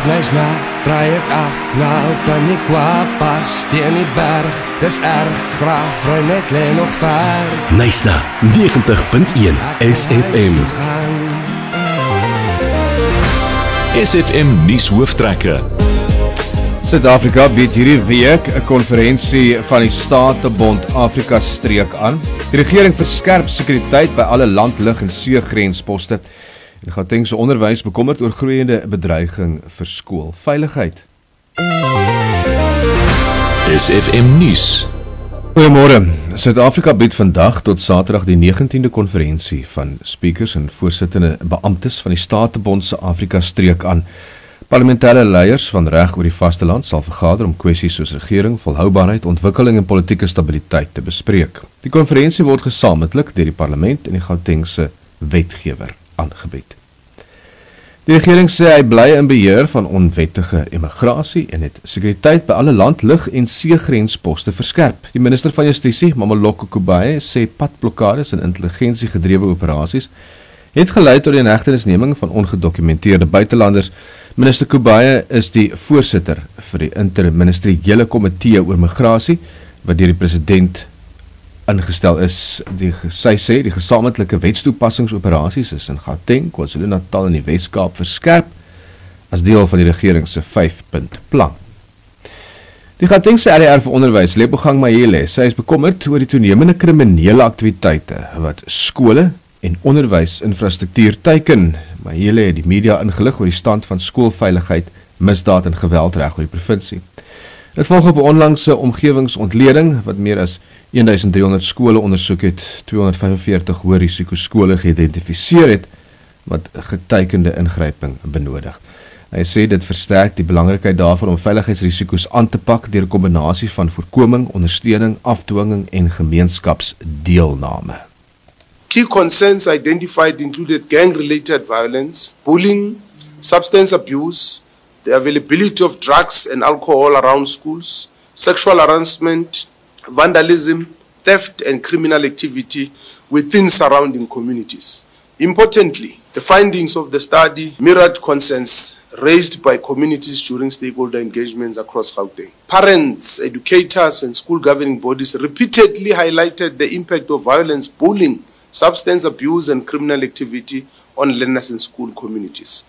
Knysna, draai ek af, nou kan ek qua pas teen die berg. Dis erg, graaf, ry net lê nog ver. Knysna 90.1 SFM. SFM nuus hooftrekke. Suid-Afrika bied hierdie week 'n konferensie van die Statebond Afrika streek aan. Die regering verskerp sekuriteit by alle land, lug en seegrensposte. En Gauteng se onderwys bekommerd oor groeiende bedreiging vir skoolveiligheid. SFM nuus. Goeiemôre. Suid-Afrika bied vandag tot Saterdag die 19de konferensie van speakers en voorsittende beamptes van die Statebond se Afrika streek aan. Parlementêre leiers van reg oor die vasteland sal vergader om kwessies soos regering, volhoubaarheid, ontwikkeling en politieke stabiliteit te bespreek. Die konferensie word gesamentlik deur die parlement en die Gautengse wetgewer aangebied. Die regering sê hy bly in beheer van onwettige immigrasie en het sekuriteit by alle land, lug en seegrensposte verskerp. Die minister van Justisie, Mamoloko Kubaye, sê padblokkades en intelligensiegedrewe operasies het gelei tot die inhegtenisneming van ongedokumenteerde buitelanders. Minister Kubaye is die voorsitter vir die interministeriële komitee oor migrasie, wat deur die president ingestel is. Sy sê die gesamentlike wetstoepassingsoperasies is in Gauteng, KwaZulu-Natal en die Wes-Kaap verskerp as deel van die regering se 5-punt plan. Die Gautengse LER vir onderwys, Lebogang Mayele, sy is bekommerd oor die toenemende kriminele aktiwiteite wat skole en onderwysinfrastruktuur teiken. Mayele het die media ingelig oor die stand van skoolveiligheid, misdaad en geweld reg oor die provinsie. Dit volg op 'n onlangse omgewingsontleding wat meer as 1300 skole ondersoek het, 245 hoë risiko skole geïdentifiseer het wat geteikende ingryping benodig. Hy sê dit versterk die belangrikheid daarvan om veiligheidsrisiko's aan te pak deur 'n kombinasie van voorkoming, ondersteuning, afdwinging en gemeenskapsdeelname. Key concerns identified included gang-related violence, bullying, substance abuse, the availability of drugs and alcohol around schools, sexual harassment, vandalism, theft and criminal activity within surrounding communities. Importantly, the findings of the study mirrored concerns raised by communities during stakeholder engagements across Gauteng. Parents, educators and school governing bodies repeatedly highlighted the impact of violence, bullying, substance abuse and criminal activity on learners and school communities.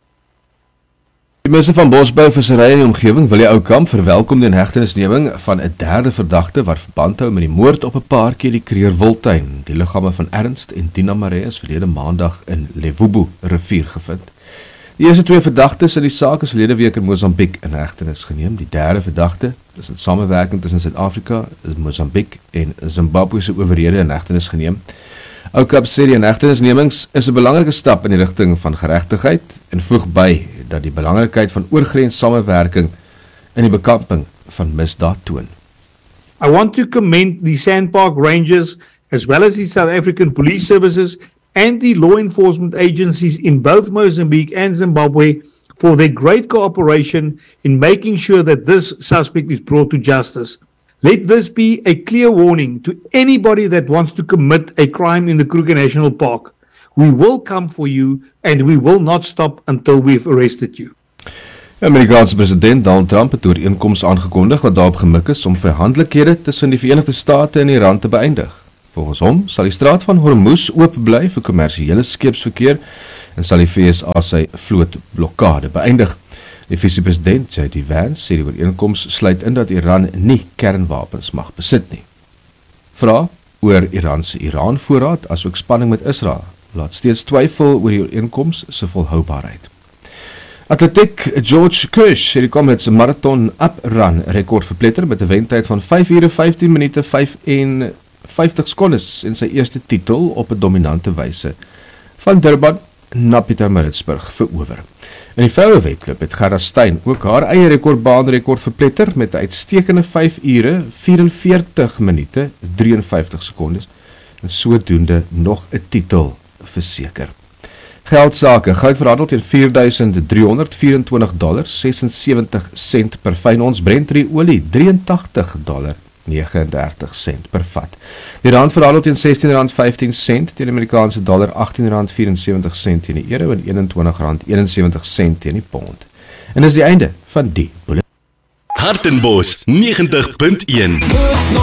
Die minister van Bosbou, Visserry en die omgewing, Willie Oukamp, verwelkom die inhegtenisneming van 'n derde verdagte wat verband hou met die moord op 'n paartjie die Kreerwiltuin. Die liggame van Ernst en Tina Maree is verlede maandag in Levubu rivier gevind. Die eerste twee verdagtes in die saak is verlede week in Mosambiek in hegtenis geneem. Die derde verdagte is in samewerking tussen Suid-Afrika, Mosambiek en Zimbabwe se owerhede in hegtenis geneem. Oukamp sê die inhegtenisnemings is 'n belangrike stap in die rigting van geregtigheid en voeg by dat die belangrikheid van oorgrens samewerking in die bekamping van misdaad toon. I want to commend the Sandpark Rangers as well as the South African Police Services and the law enforcement agencies in both Mozambique and Zimbabwe for their great cooperation in making sure that this suspect is brought to justice. Let this be a clear warning to anybody that wants to commit a crime in the Kruger National Park. We will come for you and we will not stop until we've arrested you. Die Amerikaanse president Donald Trump het 'n ooreenkoms aangekondig wat daarop gemik is om vijandlikhede tussen die Verenigde State en Iran te beëindig. Volgens hom sal die straat van Hormuz oop bly vir kommersiële skeepsverkeer en sal die VSA sy vlootblokkade beëindig. Die vice-president J.D. Vance sê die ooreenkoms sluit in dat Iran nie kernwapens mag besit nie. Vrae oor Iran se Iran-voorraad asook spanning met Israel laat steeds twyfel oor die ooreenkoms se volhoubaarheid. Atletiek George Kirsch het die Comets marathon uprun rekord verpletter met 'n wentyd van 5 ure 15 minute 55 sekondes in sy eerste titel op 'n dominante wyse van Durban na Pietermaritzburg verower. In die vroue wedloop het Gerda Steyn ook haar eie rekordbaanrekord verpletter met 'n uitstekende 5 ure 44 minute 53 sekondes en sodoende nog 'n titel verseker. Geldsake, goud verhandel teen $4,324.76 per fyn ons, Brent olie $83.39 per vat. Die rand verhandel teen R16.15 teen die Amerikaanse dollar, $18.74 teen die euro en R21.71 teen die pond. En dis die einde van die bulletin. Hartenbos 90.1